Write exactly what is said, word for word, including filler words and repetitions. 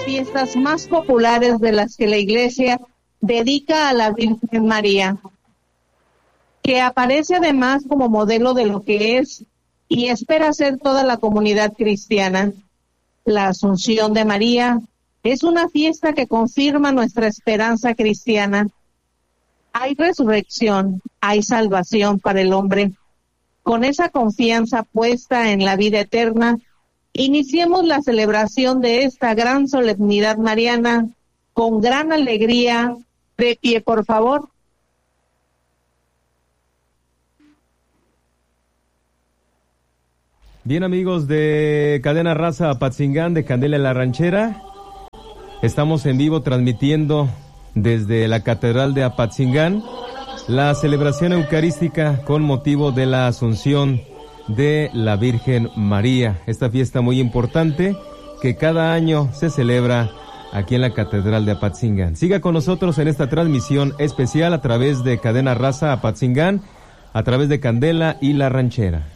fiestas más populares de las que la Iglesia dedica a la Virgen María, que aparece además como modelo de lo que es y espera ser toda la comunidad cristiana. La Asunción de María es una fiesta que confirma nuestra esperanza cristiana. Hay resurrección, hay salvación para el hombre. Con esa confianza puesta en la vida eterna, iniciemos la celebración de esta gran solemnidad mariana con gran alegría. De pie, por favor. Bien, amigos de Cadena Raza Apatzingán, de Candela la Ranchera, estamos en vivo transmitiendo desde la Catedral de Apatzingán la celebración eucarística con motivo de la Asunción de la Virgen María, esta fiesta muy importante que cada año se celebra aquí en la Catedral de Apatzingán. Siga con nosotros en esta transmisión especial a través de Cadena Raza Apatzingán, a través de Candela y la Ranchera.